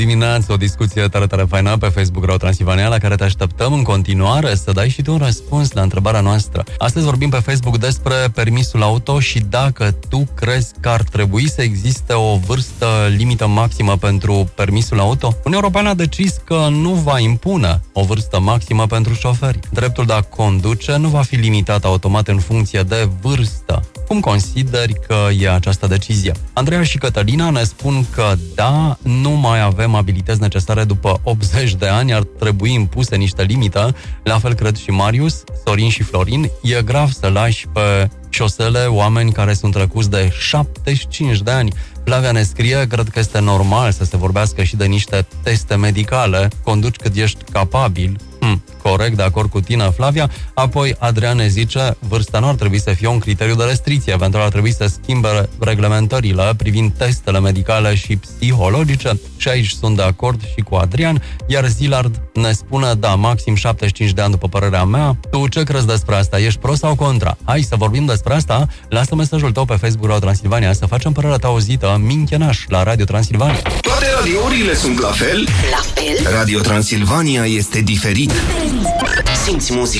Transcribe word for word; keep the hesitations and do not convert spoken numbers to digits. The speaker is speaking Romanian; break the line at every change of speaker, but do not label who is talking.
Dimineața o discuție tare, tare faină pe Facebook Radio Transilvania, la care te așteptăm în continuare să dai și tu un răspuns la întrebarea noastră. Astăzi vorbim pe Facebook despre permisul auto și dacă tu crezi că ar trebui să existe o vârstă limită maximă pentru permisul auto. Uniunea Europeană a decis că nu va impune o vârstă maximă pentru șoferi. Dreptul de a conduce nu va fi limitat automat în funcție de vârstă. Cum consideri că e această decizie? Andreea și Cătălina ne spun că da, nu mai avem abilități necesare după optzeci de ani, ar trebui impuse niște limită. La fel cred și Marius, Sorin și Florin. E grav să lași pe șosele oameni care sunt trecuți de șaptezeci și cinci de ani. Flavia ne scrie, cred că este normal să se vorbească și de niște teste medicale. Conduci cât ești capabil. Hmm, corect, de acord cu tine, Flavia. Apoi Adrian ne zice, vârsta nu ar trebui să fie un criteriu de restricție, pentru că ar trebui să schimbe reglementările privind testele medicale și psihologice. Și aici sunt de acord și cu Adrian. Iar Zilard ne spune, da, maxim șaptezeci și cinci de ani după părerea mea. Tu ce crezi despre asta? Ești pro sau contra? Hai să vorbim despre asta. Lasă mesajul tău pe Facebook Radio Transilvania să facem părerea ta auzită. Minchenaș la Radio Transilvania.
Toate radiourile sunt la fel?
La fel?
Radio Transilvania este diferit. Simți muzica